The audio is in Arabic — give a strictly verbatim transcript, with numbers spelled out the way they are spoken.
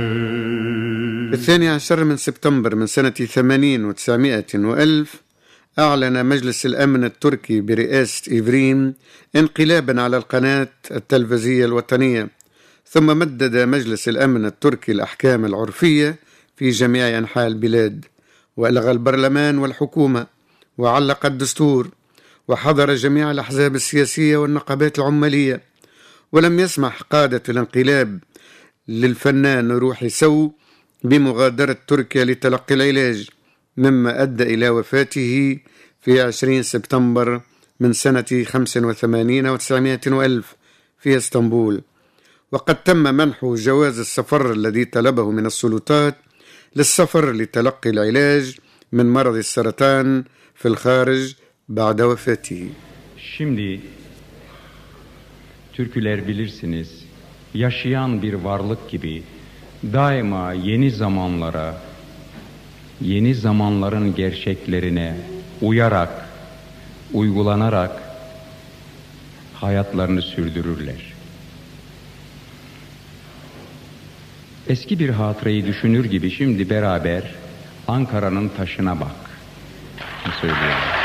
الثاني عشر من سبتمبر من سنة ثمانين وتسعمائة وألف أعلن مجلس الأمن التركي برئاسة إيفريم انقلابا على القناة التلفزية الوطنية، ثم مدد مجلس الأمن التركي الأحكام العرفية في جميع أنحاء البلاد، وألغى البرلمان والحكومة، وعلق الدستور، وحضر جميع الأحزاب السياسية والنقابات العمالية، ولم يسمح قادة الانقلاب للفنان روحي سو بمغادرة تركيا لتلقي العلاج، مما أدى إلى وفاته في عشرين سبتمبر من سنة خمسة وثمانين وتسعمائة وألف في اسطنبول. وقد تم منحه جواز السفر الذي طلبه من السلطات للسفر لتلقي العلاج من مرض السرطان في الخارج بعد وفاته. Şimdi Türküler bilirsiniz, yaşayan bir varlık gibi daima yeni zamanlara, yeni zamanların gerçeklerine uyarak, uygulanarak hayatlarını sürdürürler. Eski bir hatırayı düşünür gibi şimdi beraber Ankara'nın taşına bak. Söylüyorum.